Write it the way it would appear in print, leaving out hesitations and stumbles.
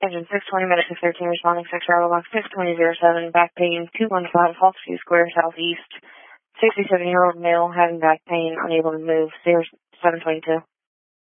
Engine 620, Medic 13, responding 6 Bravo Box 62007, back pain 215, Hawksview Square, Southeast. 67-year-old male having back pain, unable to move, 0722.